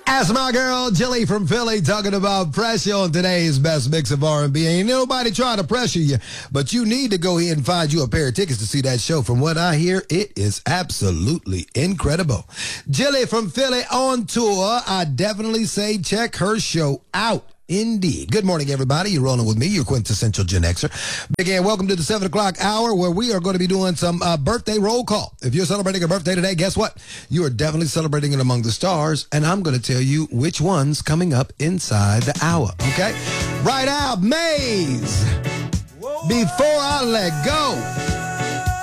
That's my girl Jilly from Philly talking about pressure on today's best mix of R&B. Ain't nobody trying to pressure you, but you need to go ahead and find you a pair of tickets to see that show. From what I hear, it is absolutely incredible. Jilly from Philly on tour. I definitely say check her show out. Indeed. Good morning, everybody. You're rolling with me, your quintessential Gen Xer. Big and welcome to the 7 o'clock hour where we are going to be doing some birthday roll call. If you're celebrating a birthday today, guess what? You are definitely celebrating it among the stars, and I'm going to tell you which one's coming up inside the hour, okay? Right now, Maze. Before I Let Go.